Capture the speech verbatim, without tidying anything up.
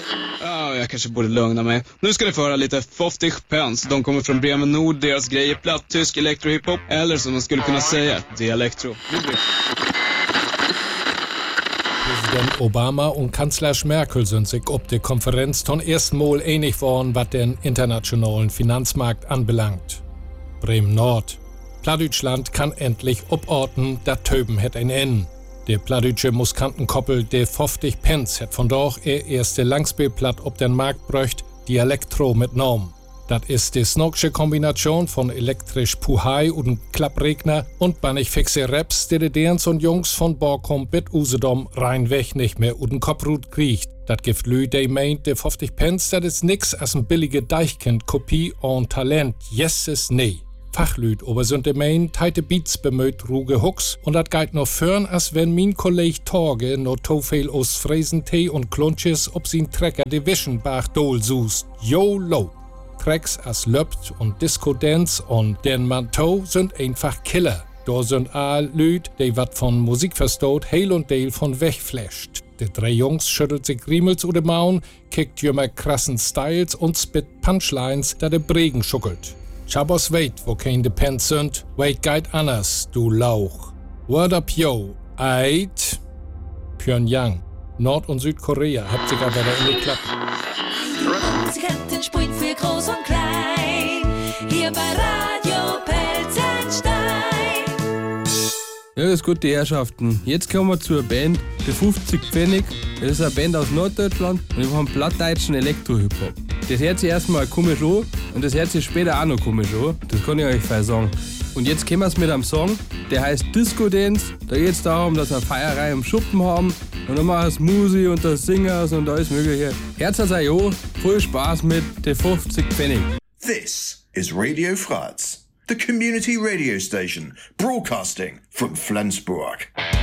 Ja, oh, jag kanske borde lugna mig. Nu ska ni få höra lite Foftig Pence. De kommer från Bremen Nord, deras grej är platt, tysk elektro-hiphop. Eller som man skulle kunna säga, dialektro. Präsident Obama und Kanzler Merkel sind sich ob der Konferenz zum ersten Mal einig worden, was den internationalen Finanzmarkt anbelangt. Bremen Nord. Plattdeutschland kann endlich oborten, dat Töben het ein Ende. Der plattdeutsche Muskantenkoppel der Foftig Pence het vandaag er erste Langspeelplatt op den Markt bräucht, die Elektro mit Norm. Dat ist die snoksche Kombination von elektrisch Puhai und Klappregner und bannig fixe Raps, die de Derns und Jungs von Borkum bis Usedom reinweg nicht mehr uden Kopprut kriegt. Dat gibt Lü, die meint, der Foftig Pence, dat is nix als ein billige Deichkind-Kopie und Talent. Yes is nee. Fachlüd, aber sind de mein teite Beats bemüht ruge Hooks und dat geht noch fern, als wenn mein Kolleg Torge no to viel aus Fräsentee und Klunches ob sin Trecker de Wischenbach dol sust. YOLO! Tracks as Löpt und Disco-Dance und den Manteau sind einfach Killer. Da sind all Lüd, die wat von Musik verstaut, heil und deil von wegflasht. Die drei Jungs schüttelt sich Riemels oder Maun, kickt jümmer krassen Styles und spit Punchlines, da de Bregen schuckelt. Chabos weit, wo kein Depends sind, wait geht anders, du Lauch. Word up yo, eit. Pyongyang, Nord- und Südkorea, habt sich aber in die Klappe. Sie kennt den Sprint für groß und klein, hier bei Radio Pelzenstein. Ja, das ist gut, die Herrschaften. Jetzt kommen wir zur Band, die fünfzig Pfennig. Das ist eine Band aus Norddeutschland und wir haben plattdeutschen Elektro-Hip-Hop. Das hört sich erstmal komisch an und das hört sich später auch noch komisch an. Das kann ich euch voll sagen. Und jetzt kommen wir mit einem Song, der heißt Disco Dance. Da geht es darum, dass wir Feierei im Schuppen haben. Und dann machen wir das Musi und das Singers und alles mögliche. Herzlich sei jo, viel Spaß mit den fünfzig Pfennig. This is Radio Fratz, the community radio station broadcasting from Flensburg.